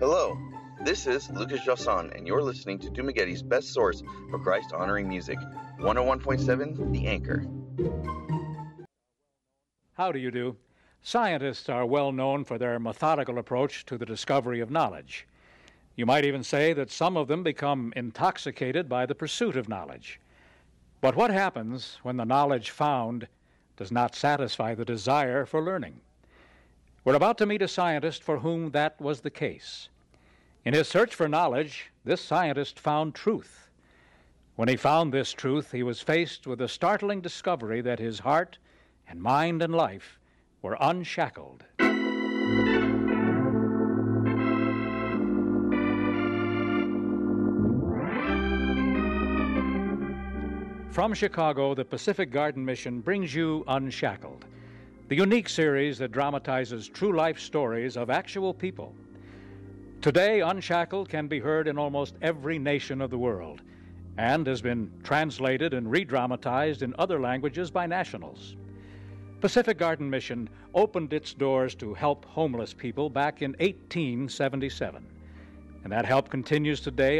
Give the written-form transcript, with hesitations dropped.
Hello, this is Lucas Joson, and you're listening to Dumagetti's best source for Christ-honoring music, 101.7 The Anchor. How do you do? Scientists are well known for their methodical approach to the discovery of knowledge. You might even say that some of them become intoxicated by the pursuit of knowledge. But what happens when the knowledge found does not satisfy the desire for learning? We're about to meet a scientist for whom that was the case. In his search for knowledge, this scientist found truth. When he found this truth, he was faced with the startling discovery that his heart and mind and life were unshackled. From Chicago, the Pacific Garden Mission brings you Unshackled, the unique series that dramatizes true life stories of actual people. Today, Unshackled can be heard in almost every nation of the world and has been translated and re-dramatized in other languages by nationals. Pacific Garden Mission opened its doors to help homeless people back in 1877, and that help continues today